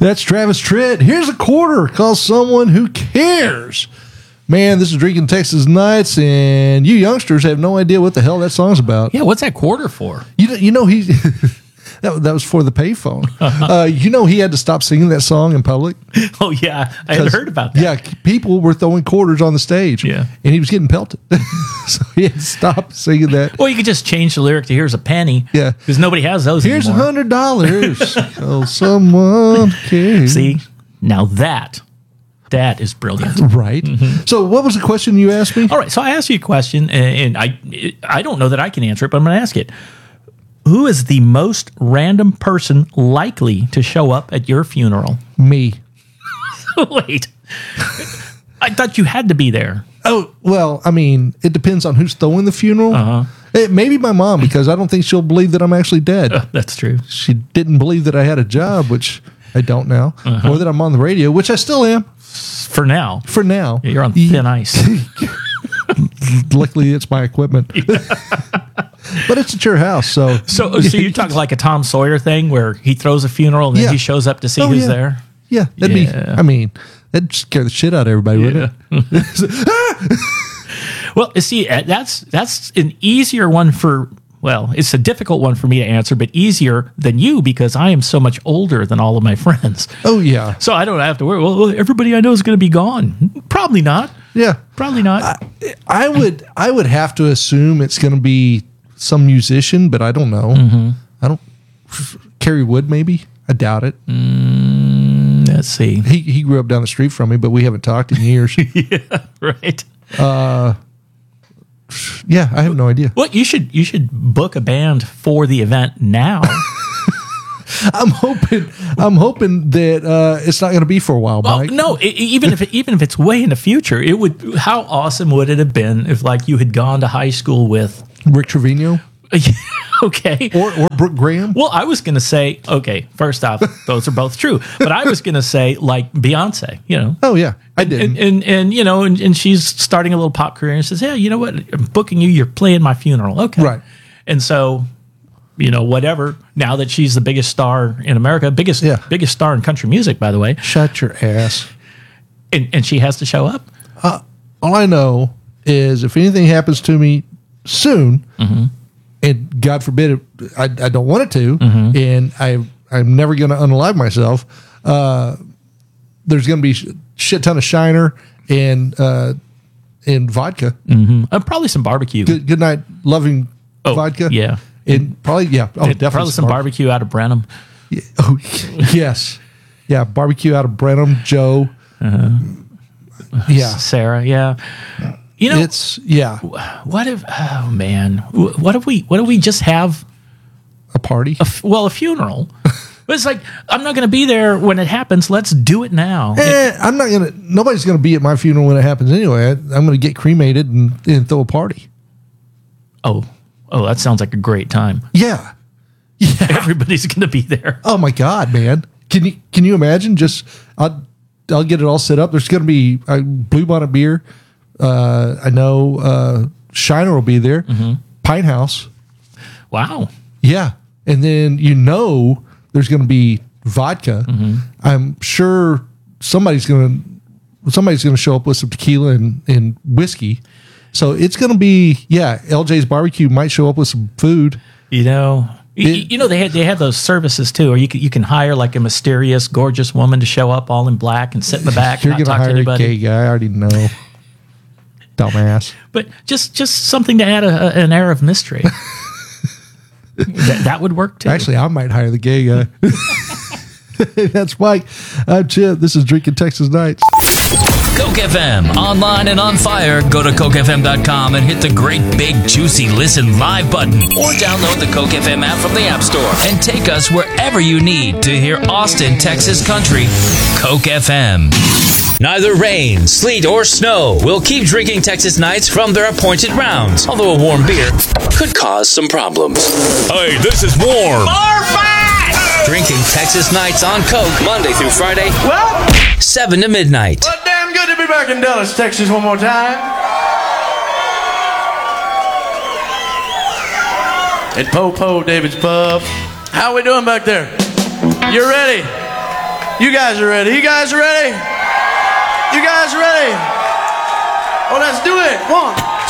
That's Travis Tritt. Here's a quarter. Call someone who cares. Man, this is Drinking Texas Nights, and you youngsters have no idea what the hell that song's about. Yeah, what's that quarter for? You know he that was for the payphone. He had to stop singing that song in public. Oh yeah, I had heard about that. Yeah, people were throwing quarters on the stage. Yeah, and he was getting pelted, so he had to stop singing that. Well, you could just change the lyric to "Here's a penny." Yeah, because nobody has those. Here's anymore. $100. Oh, someone cares. See, now that is brilliant, right? Mm-hmm. So, what was the question you asked me? All right, so I asked you a question, and I don't know that I can answer it, but I'm going to ask it. Who is the most random person likely to show up at your funeral? Me. Wait. I thought you had to be there. Oh, well, I mean, it depends on who's throwing the funeral. Uh-huh. Maybe my mom, because I don't think she'll believe that I'm actually dead. That's true. She didn't believe that I had a job, which I don't now, or that I'm on the radio, which I still am. For now. For now. Yeah, you're on thin ice. Luckily, it's my equipment. But it's at your house, so you're talking like a Tom Sawyer thing where he throws a funeral and then he shows up to see who's there? Yeah, that'd be, I mean, that'd scare the shit out of everybody, wouldn't it? Well, see, that's an easier one it's a difficult one for me to answer, but easier than you because I am so much older than all of my friends. Oh, yeah. So I don't have to worry. Well, everybody I know is going to be gone. Probably not. Yeah. Probably not. I would have to assume it's going to be some musician, but I don't know. Mm-hmm. I don't. Kerry Wood, maybe. I doubt it. Let's see. He grew up down the street from me, but we haven't talked in years. Yeah, right. Yeah, I have no idea. Well, you should book a band for the event now. I'm hoping that it's not going to be for a while, Mike. Oh, no, even if it's way in the future, it would. How awesome would it have been if like you had gone to high school with Rick Trevino? Okay. Or Brooke Graham? Well, I was going to say, okay, first off, those are both true. But I was going to say, like, Beyonce, you know. Oh, yeah, I did. And she's starting a little pop career and says, yeah, you know what? I'm booking you. You're playing my funeral. Okay. Right. And so, whatever, now that she's the biggest star in America, biggest star in country music, by the way. Shut your ass. And she has to show up. All I know is if anything happens to me soon, and God forbid it, I don't want it to, and I'm never going to unalive myself. There's going to be shit ton of Shiner and vodka, Probably some barbecue. Good night, loving vodka. Yeah, and probably definitely probably some barbecue out of Brenham. Yeah. Oh yes, yeah, barbecue out of Brenham, Joe. Yeah, Sarah. Yeah. It's What if? Oh man, what if we just have a party? A funeral. But it's like I'm not going to be there when it happens. Let's do it now. I'm not gonna. Nobody's going to be at my funeral when it happens anyway. I'm going to get cremated and throw a party. Oh, that sounds like a great time. Yeah. Everybody's going to be there. Oh my God, man! Can you imagine? Just I'll get it all set up. There's going to be Blue Bonnet beer. I know Shiner will be there. Pine House. Wow. Yeah. And then there's going to be vodka. I'm sure somebody's going to show up with some tequila and whiskey. So it's going to be LJ's Barbecue might show up with some food. They have those services too, or you can hire like a mysterious, gorgeous woman to show up all in black and sit in the back. You're going to hire a gay guy. I already know. Dumbass. But just something to add an air of mystery. that would work too. Actually, I might hire the gay guy. That's Mike. I'm Chip. This is Drinking Texas Nights. Coke FM, online and on fire. Go to cokefm.com and hit the great big juicy listen live button, or download the Coke FM app from the App Store and take us wherever you need to hear Austin, Texas country. Coke FM. Neither rain, sleet, or snow will keep Drinking Texas Nights from their appointed rounds, although a warm beer could cause some problems. Hey, this is warm. Drinking Texas Nights on Coke, Monday through Friday, 7 to midnight. Well, damn good to be back in Dallas, Texas one more time. At Po David's Pub. How we doing back there? You ready? You guys are ready. You guys are ready? You guys are ready? Oh, let's do it. 1,